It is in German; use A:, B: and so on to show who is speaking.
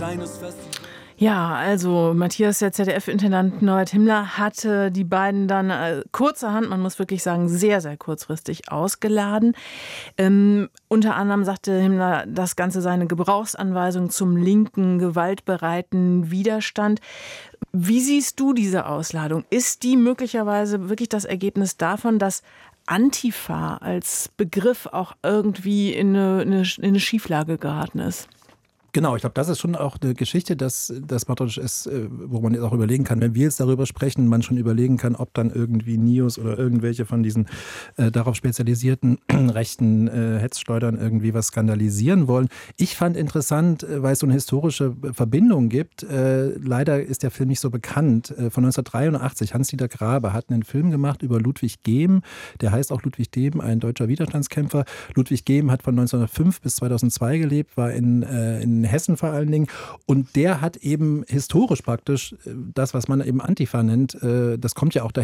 A: Ja, also Matthias, der ZDF-Intendant Norbert Himmler, hatte die beiden dann kurzerhand, man muss wirklich sagen, sehr, sehr kurzfristig ausgeladen. Unter anderem sagte Himmler, das Ganze sei eine Gebrauchsanweisung zum linken, gewaltbereiten Widerstand. Wie siehst du diese Ausladung? Ist die möglicherweise wirklich das Ergebnis davon, dass Antifa als Begriff auch irgendwie in eine Schieflage geraten ist?
B: Genau, ich glaube, das ist schon auch eine Geschichte, dass das praktisch ist, wo man jetzt auch überlegen kann, wenn wir jetzt darüber sprechen, man schon überlegen kann, ob dann irgendwie NIOS oder irgendwelche von diesen darauf spezialisierten rechten Hetzschleudern irgendwie was skandalisieren wollen. Ich fand interessant, weil es so eine historische Verbindung gibt. Leider ist der Film nicht so bekannt. Von 1983, Hans-Dieter Grabe hat einen Film gemacht über Ludwig Gehm. Der heißt auch Ludwig Gehm, ein deutscher Widerstandskämpfer. Ludwig Gehm hat von 1905 bis 2002 gelebt, war in Hessen vor allen Dingen. Und der hat eben historisch praktisch das, was man eben Antifa nennt, das kommt ja auch daher.